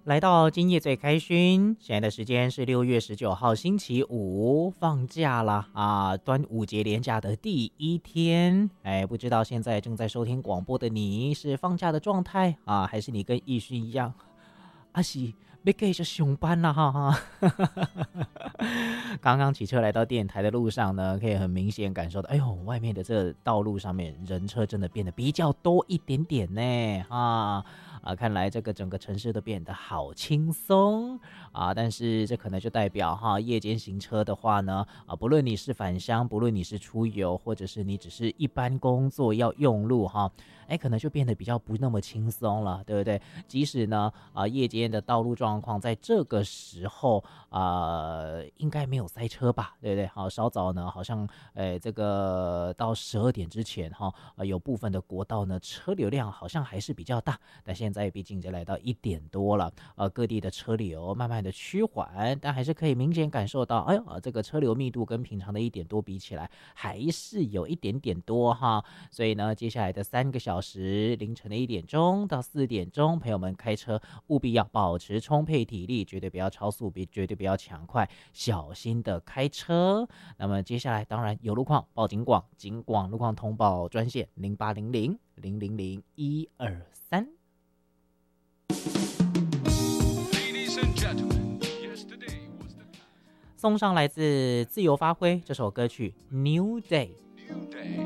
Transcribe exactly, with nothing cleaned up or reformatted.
来到今夜最开勋，现在的时间是六月十九号星期五，放假了啊！端午节连假的第一天，哎，不知道现在正在收听广播的你是放假的状态啊，还是你跟奕勋一样，阿喜要继续上班啦哈哈。刚刚骑车来到电台的路上呢，可以很明显感受到，哎呦，外面的这道路上面人车真的变得比较多一点点呢，啊。啊，看来这个整个城市都变得好轻松啊！但是这可能就代表哈，夜间行车的话呢，啊，不论你是返乡，不论你是出游，或者是你只是一般工作要用路哈，哎，可能就变得比较不那么轻松了，对不对？即使呢，啊，夜间的道路状况在这个时候啊，应该没有塞车吧，对不对？好，稍早呢，好像，哎，这个到十二点之前哈，啊，有部分的国道呢，车流量好像还是比较大，但现在毕竟就来到一点多了，呃，各地的车流慢慢的趋缓，但还是可以明显感受到，哎呦，这个车流密度跟平常的一点多比起来，还是有一点点多哈。所以呢，接下来的三个小时，凌晨的一点钟到四点钟，朋友们开车务必要保持充沛体力，绝对不要超速，别绝对不要抢快，小心的开车。那么接下来当然有路况报警广，警广路况通报专线零八零零零零零一二三。送上来自自由发挥这首歌曲《New Day》。